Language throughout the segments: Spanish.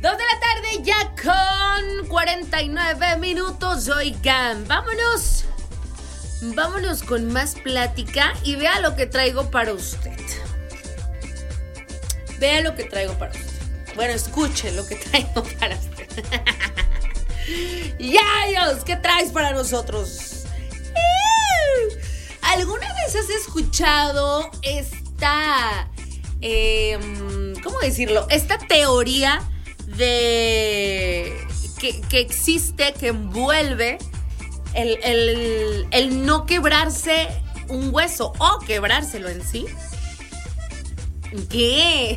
2 de la tarde ya con 49 minutos. Oigan, vámonos con más plática y vea lo que traigo para usted. Vea lo que traigo para usted. Bueno, escuche lo que traigo para usted. ¡Yayos! ¿Qué traes para nosotros? ¿Alguna vez has escuchado esta, ¿cómo decirlo? Esta teoría de que existe, que envuelve el no quebrarse un hueso o quebrárselo en sí. ¿Qué?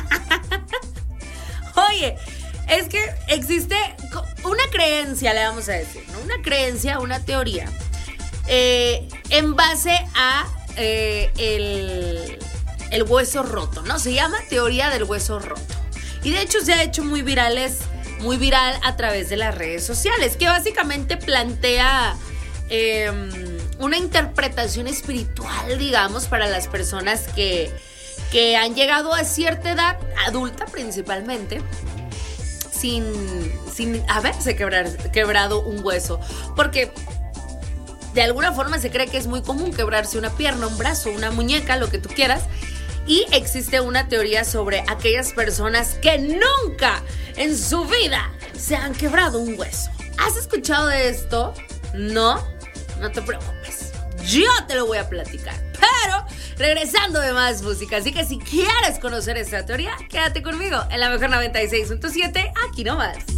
Oye, es que existe una creencia, le vamos a decir, ¿no? Una creencia, una teoría, en base a el hueso roto, ¿no? Se llama teoría del hueso roto. Y de hecho se ha hecho muy viral a través de las redes sociales, que básicamente plantea una interpretación espiritual, digamos, para las personas que han llegado a cierta edad, adulta principalmente, sin haberse quebrado un hueso. Porque de alguna forma se cree que es muy común quebrarse una pierna, un brazo, una muñeca, lo que tú quieras. Y existe una teoría sobre aquellas personas que nunca en su vida se han quebrado un hueso. ¿Has escuchado de esto? ¿No? No te preocupes, yo te lo voy a platicar, pero regresando de más música. Así que si quieres conocer esta teoría, quédate conmigo en la mejor 96.7, aquí nomás.